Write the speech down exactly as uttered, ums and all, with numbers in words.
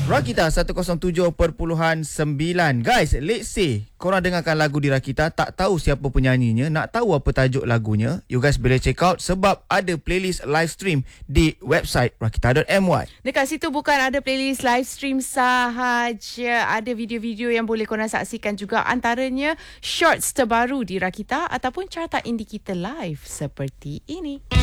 Rakita seratus tujuh perpuluhan sembilan. Guys, let's say korang dengarkan lagu di Rakita, tak tahu siapa penyanyinya, nak tahu apa tajuk lagunya, you guys boleh check out sebab ada playlist live stream di website rakita dot my. Dekat situ bukan ada playlist live stream sahaja, ada video-video yang boleh korang saksikan juga, antaranya shorts terbaru di Rakita ataupun carta indie kita live seperti ini.